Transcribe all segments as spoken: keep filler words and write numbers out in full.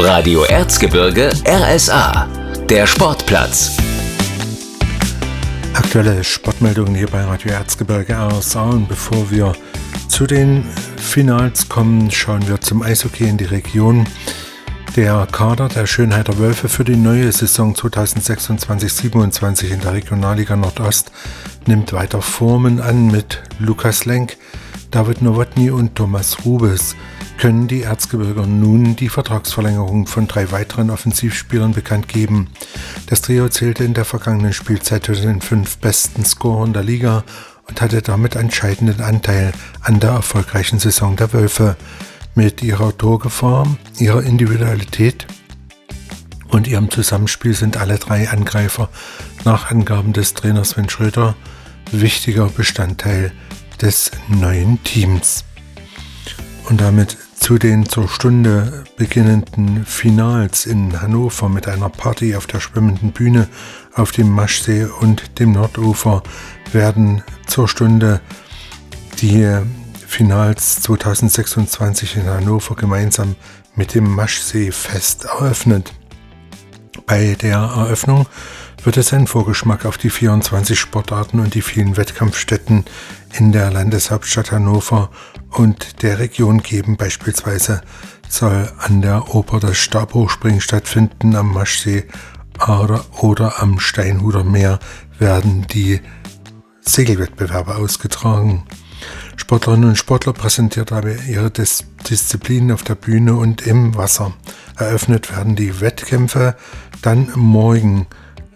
Radio Erzgebirge R S A, der Sportplatz. Aktuelle Sportmeldungen hier bei Radio Erzgebirge R S A. Und bevor wir zu den Finals kommen, schauen wir zum Eishockey in die Region. Der Kader der Schönheiter Wölfe für die neue Saison zweitausendsechsundzwanzig siebenundzwanzig in der Regionalliga Nordost nimmt weiter Formen an. Mit Lukas Lenk, David Nowotny und Thomas Rubes können die Erzgebirger nun die Vertragsverlängerung von drei weiteren Offensivspielern bekannt geben. Das Trio zählte in der vergangenen Spielzeit zu den fünf besten Scorern der Liga und hatte damit entscheidenden Anteil an der erfolgreichen Saison der Wölfe. Mit ihrer Torgefahr, ihrer Individualität und ihrem Zusammenspiel sind alle drei Angreifer nach Angaben des Trainers Sven Schröder wichtiger Bestandteil des neuen Teams. Und damit zu den zur Stunde beginnenden Finals in Hannover mit einer Party auf der schwimmenden Bühne auf dem Maschsee und dem Nordufer werden zur Stunde die Finals zweitausendsechsundzwanzig in Hannover gemeinsam mit dem Maschsee-Fest eröffnet. Bei der Eröffnung wird es einen Vorgeschmack auf die vierundzwanzig Sportarten und die vielen Wettkampfstätten in der Landeshauptstadt Hannover und der Region geben. Beispielsweise soll an der Oper das Stabhochspringen stattfinden, am Maschsee oder, oder am Steinhuder Meer werden die Segelwettbewerbe ausgetragen. Sportlerinnen und Sportler präsentiert dabei ihre Dis- Disziplinen auf der Bühne und im Wasser. Eröffnet werden die Wettkämpfe dann morgen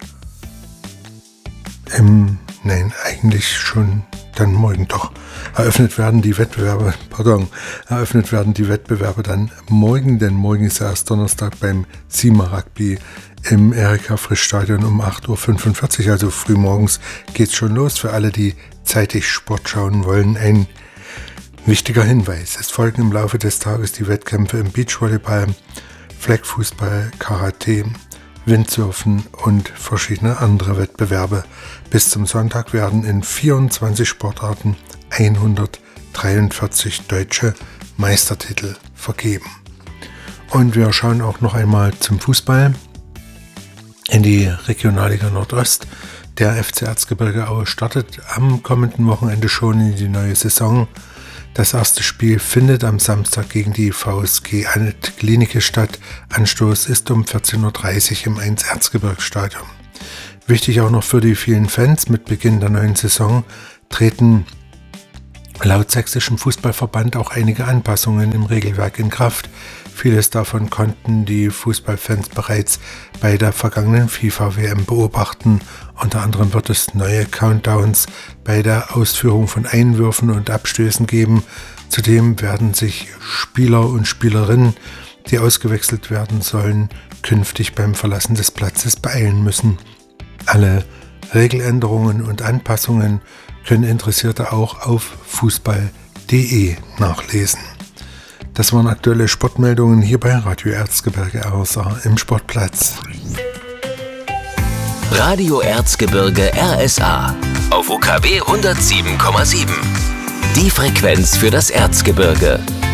im, nein, eigentlich schon dann morgen doch. Eröffnet werden die Wettbewerbe, pardon, eröffnet werden die Wettbewerbe dann morgen, denn morgen ist erst Donnerstag beim Sima Rugby im Erika-Frisch-Stadion um acht Uhr fünfundvierzig, also frühmorgens geht's schon los. Für alle, die zeitig Sport schauen wollen, ein wichtiger Hinweis. Es folgen im Laufe des Tages die Wettkämpfe im Beachvolleyball, Fleckfußball, Karate, Windsurfen und verschiedene andere Wettbewerbe. Bis zum Sonntag werden in vierundzwanzig Sportarten hundertdreiundvierzig deutsche Meistertitel vergeben. Und wir schauen auch noch einmal zum Fußball in die Regionalliga Nordost. Der F C Erzgebirge Aue startet am kommenden Wochenende schon in die neue Saison. Das erste Spiel findet am Samstag gegen die V S G Alt-Klinike statt. Anstoß ist um vierzehn Uhr dreißig im eins Erzgebirgsstadion. Wichtig auch noch für die vielen Fans: Mit Beginn der neuen Saison treten laut Sächsischem Fußballverband auch einige Anpassungen im Regelwerk in Kraft. Vieles davon konnten die Fußballfans bereits bei der vergangenen FIFA-W M beobachten. Unter anderem wird es neue Countdowns bei der Ausführung von Einwürfen und Abstößen geben. Zudem werden sich Spieler und Spielerinnen, die ausgewechselt werden sollen, künftig beim Verlassen des Platzes beeilen müssen. Alle Regeländerungen und Anpassungen können Interessierte auch auf fußball punkt de nachlesen. Das waren aktuelle Sportmeldungen hier bei Radio Erzgebirge R S A im Sportplatz. Radio Erzgebirge R S A auf U K W hundertsieben Komma sieben. Die Frequenz für das Erzgebirge.